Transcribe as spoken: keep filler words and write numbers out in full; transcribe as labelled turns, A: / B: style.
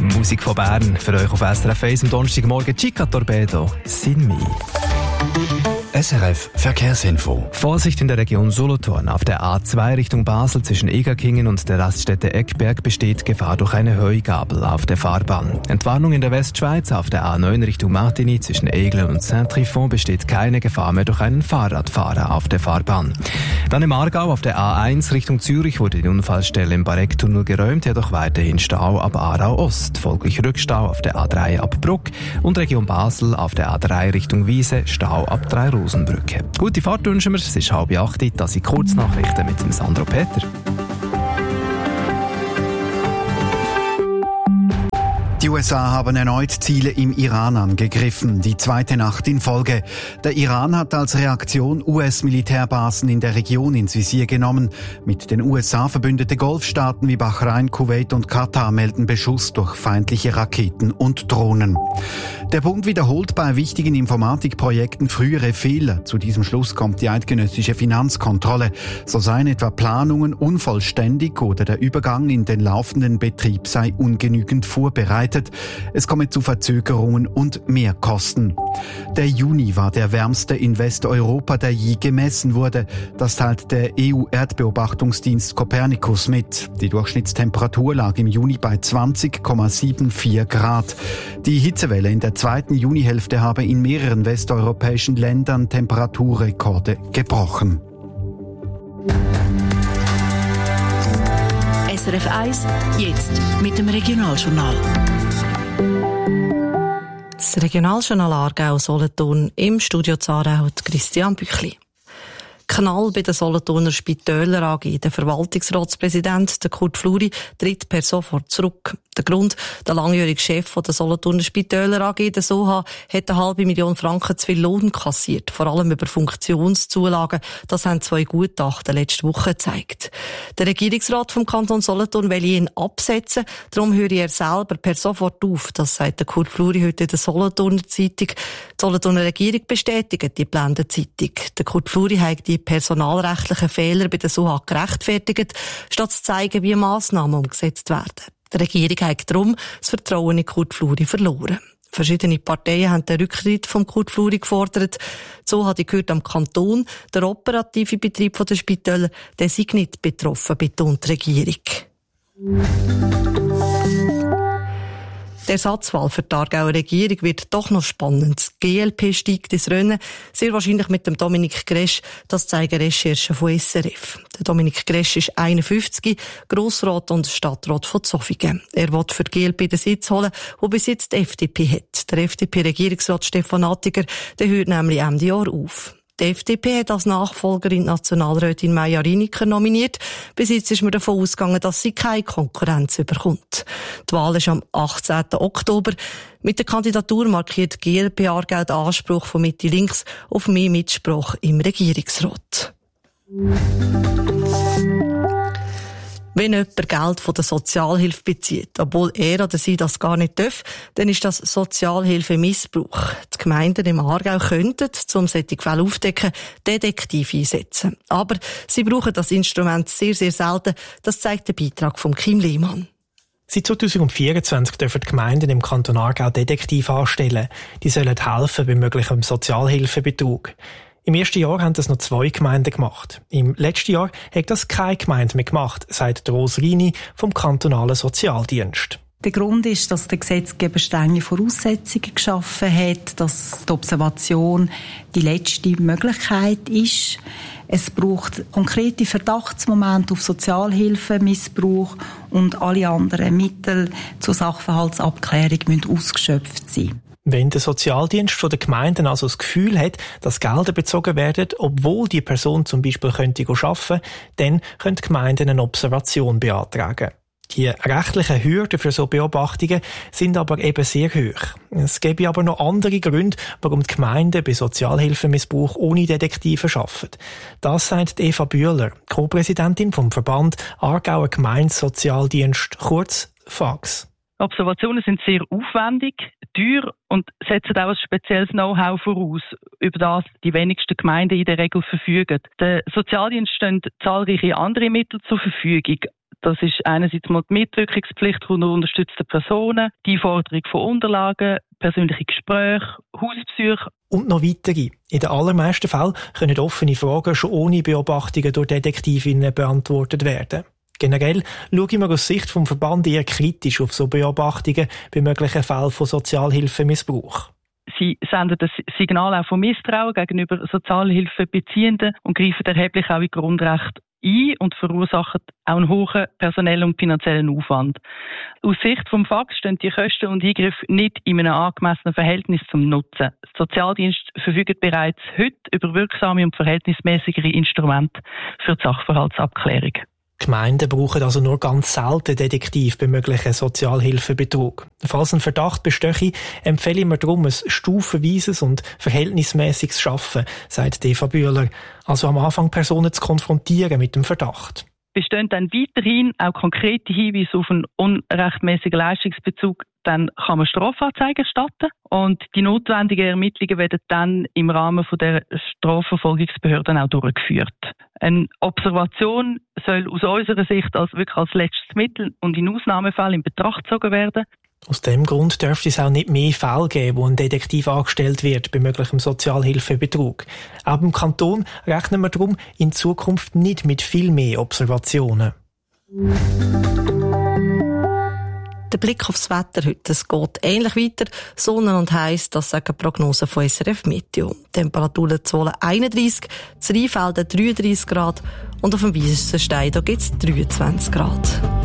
A: Musik von Bern für euch auf S R F eins am Donnerstagmorgen. Chica Torpedo, Sin Mi.
B: S R F Verkehrsinfo.
A: Vorsicht in der Region Solothurn. Auf der A zwei Richtung Basel zwischen Egerkingen und der Raststätte Eckberg besteht Gefahr durch eine Heugabel auf der Fahrbahn. Entwarnung in der Westschweiz. Auf der A neun Richtung Martigny zwischen Eglen und Saint-Trifon besteht keine Gefahr mehr durch einen Fahrradfahrer auf der Fahrbahn. Dann im Aargau auf der A eins Richtung Zürich wurde die Unfallstelle im Barecktunnel geräumt, jedoch weiterhin Stau ab Aarau Ost. Folglich Rückstau auf der A drei ab Bruck und Region Basel auf der A drei Richtung Wiese, Stau ab drei Rosenbrücke. Gute Fahrt wünschen wir, es ist halb acht, das sind Kurznachrichten mit dem Sandro Peter.
C: Die U S A haben erneut Ziele im Iran angegriffen, die zweite Nacht in Folge. Der Iran hat als Reaktion U S-Militärbasen in der Region ins Visier genommen. Mit den U S A verbündete Golfstaaten wie Bahrain, Kuwait und Katar melden Beschuss durch feindliche Raketen und Drohnen. Der Bund wiederholt bei wichtigen Informatikprojekten frühere Fehler. Zu diesem Schluss kommt die eidgenössische Finanzkontrolle. So seien etwa Planungen unvollständig oder der Übergang in den laufenden Betrieb sei ungenügend vorbereitet. Es komme zu Verzögerungen und Mehrkosten. Der Juni war der wärmste in Westeuropa, der je gemessen wurde. Das teilt der E U-Erdbeobachtungsdienst Copernicus mit. Die Durchschnittstemperatur lag im Juni bei zwanzig Komma vierundsiebzig Grad. Die Hitzewelle in der zweiten Junihälfte habe in mehreren westeuropäischen Ländern Temperaturrekorde gebrochen.
D: S R F eins, jetzt mit dem Regionaljournal.
E: Das Regionaljournal Aargau Solothurn, im Studio Zarau Christian Büchli. Knall bei den Solothurner Spitäler A G. Der Verwaltungsratspräsident, der Kurt Fluri, tritt per sofort zurück. Der Grund, der langjährige Chef der Solothurner Spitäler A G, der Soha, hat eine halbe Million Franken zu viel Lohn kassiert, vor allem über Funktionszulagen. Das haben zwei Gutachten letzte Woche gezeigt. Der Regierungsrat vom Kanton Solothurn will ihn absetzen, darum höre er selber per sofort auf. Das sagt der Kurt Fluri heute in der Solothurner Zeitung. Die Solothurner Regierung bestätigt die Blende Zeitung. Der Kurt Fluri hat die personalrechtlichen Fehler bei der Soha gerechtfertigt, statt zu zeigen, wie Massnahmen umgesetzt werden. Die Regierung hat darum das Vertrauen in Kurt Fluri verloren. Verschiedene Parteien haben den Rücktritt von Kurt Fluri gefordert. So hat die gehört am Kanton. Der operative Betrieb der Spitäler, der sei nicht betroffen, betont die Regierung. Die Ersatzwahl für die Aargauer Regierung wird doch noch spannend. Das G L P steigt ins Rennen, sehr wahrscheinlich mit dem Dominik Gresch. Das zeigen Recherchen von S R F. Der Dominik Gresch ist einundfünfzig, Grossrat und Stadtrat von Zofingen. Er will für die G L P den Sitz holen, wo bis jetzt die F D P hat. Der F D P-Regierungsrat Stefan Attiger, der hört nämlich Ende Jahr auf. Die F D P hat als Nachfolgerin Nationalrätin Maja Riniker nominiert. Bis jetzt ist man davon ausgegangen, dass sie keine Konkurrenz überkommt. Die Wahl ist am achtzehnten Oktober. Mit der Kandidatur markiert die G L P Aargau den Anspruch von Mitte links auf mehr Mitsprache im Regierungsrat. Wenn jemand Geld von der Sozialhilfe bezieht, obwohl er oder sie das gar nicht darf, dann ist das Sozialhilfemissbrauch. Die Gemeinden im Aargau könnten, um solche Fälle aufzudecken, Detektive einsetzen. Aber sie brauchen das Instrument sehr, sehr selten. Das zeigt der Beitrag von Kim Lehmann.
F: Seit zweitausendvierundzwanzig dürfen die Gemeinden im Kanton Aargau Detektive anstellen. Die sollen helfen bei möglichem Sozialhilfebetrug. Im ersten Jahr haben das noch zwei Gemeinden gemacht. Im letzten Jahr hat das keine Gemeinde mehr gemacht, sagt Rose Rini vom kantonalen Sozialdienst.
G: Der Grund ist, dass der Gesetzgeber strenge Voraussetzungen geschaffen hat, dass die Observation die letzte Möglichkeit ist. Es braucht konkrete Verdachtsmomente auf Sozialhilfemissbrauch und alle anderen Mittel zur Sachverhaltsabklärung müssen ausgeschöpft sein.
F: Wenn der Sozialdienst von der Gemeinden also das Gefühl hat, dass Gelder bezogen werden, obwohl die Person zum Beispiel könnte arbeiten, dann können die Gemeinden eine Observation beantragen. Die rechtlichen Hürden für so Beobachtungen sind aber eben sehr hoch. Es gäbe aber noch andere Gründe, warum die Gemeinden bei Sozialhilfemissbrauch ohne Detektive arbeiten. Das sagt Eva Bühler, Co-Präsidentin vom Verband Aargauer Gemeindesozialdienst, kurz F A G S.
H: Observationen sind sehr aufwendig, teuer und setzen auch ein spezielles Know-how voraus, über das die wenigsten Gemeinden in der Regel verfügen. Der Sozialdienst stehen zahlreiche andere Mittel zur Verfügung. Das ist einerseits mal die Mitwirkungspflicht von unterstützten Personen, die Forderung von Unterlagen, persönliche Gespräche, Hausbesuche.
F: Und noch weitere. In den allermeisten Fällen können offene Fragen schon ohne Beobachtungen durch Detektivinnen beantwortet werden. Generell schauen wir aus Sicht vom Verband eher kritisch auf so Beobachtungen bei möglichen Fällen von Sozialhilfemissbrauch.
H: Sie senden das Signal auch von Misstrauen gegenüber Sozialhilfebeziehenden und greifen erheblich auch in Grundrechte ein und verursachen auch einen hohen personellen und finanziellen Aufwand. Aus Sicht vom F A G stehen die Kosten und Eingriffe nicht in einem angemessenen Verhältnis zum Nutzen. Die Sozialdienste verfügen bereits heute über wirksame und verhältnismäßigere Instrumente für die Sachverhaltsabklärung.
F: Gemeinden brauchen also nur ganz selten Detektiv bei möglichen Sozialhilfebetrug. Falls ein Verdacht bestehe, empfehle ich mir darum ein stufenweises und verhältnismäßiges Arbeiten, sagt Eva Bühler. Also am Anfang Personen zu konfrontieren mit dem Verdacht.
H: Bestehen dann weiterhin auch konkrete Hinweise auf einen unrechtmäßigen Leistungsbezug, dann kann man Strafanzeigen erstatten und die notwendigen Ermittlungen werden dann im Rahmen von der Strafverfolgungsbehörden auch durchgeführt. Eine Observation soll aus unserer Sicht als wirklich als letztes Mittel und in Ausnahmefällen in Betracht gezogen werden.
F: Aus dem Grund dürfte es auch nicht mehr Fälle geben, wo ein Detektiv angestellt wird bei möglichem Sozialhilfebetrug. Auch beim Kanton rechnen wir darum in Zukunft nicht mit viel mehr Observationen.
E: Der Blick aufs Wetter heute. Es geht ähnlich weiter. Sonne und heiß, das sagen Prognosen von S R F Meteo. Temperaturen zu Wohlen einunddreissig, zu Rheinfelden dreiunddreissig Grad und auf dem Weissenstein gibt es dreiundzwanzig Grad.